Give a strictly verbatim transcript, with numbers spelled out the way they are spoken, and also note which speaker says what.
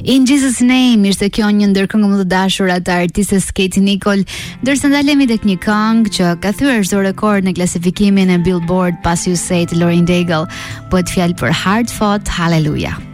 Speaker 1: In Jesus Name, ishte kjo një ndër këngët më të dashura të artistës Katie Nicole, ndërsa ndalemi tek një këngë që ka thyer çdo rekord në klasifikimin e Billboard pasi u sej të Lauren Daigle, bëhet fjalë për Hard Fought Hallelujah.